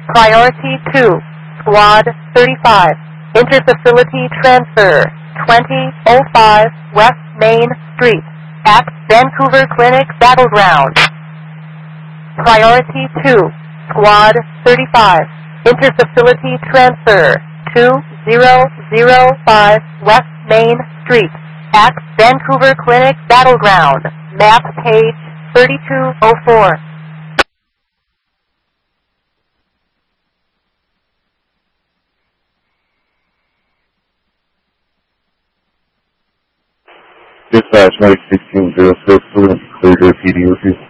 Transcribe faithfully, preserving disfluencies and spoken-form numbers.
Priority two, Squad thirty-five. Interfacility transfer twenty oh five West Main Street at Vancouver Clinic Battleground. Priority two, Squad thirty-five. Interfacility transfer two thousand five West Main Street at Vancouver Clinic Battleground. Map page thirty-two oh four. Dispatch Mike sixteen oh six, clear to P D with you.